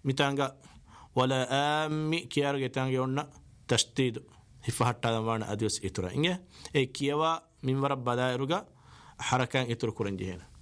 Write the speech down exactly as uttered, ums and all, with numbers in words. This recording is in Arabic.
متانغا ولا آمي كيارغ تانغ يونا تشديد هفحتا دموان أديوس إترا إنجه إيه كيوا من ورب بدائرغا حركان إتر كورنجهنا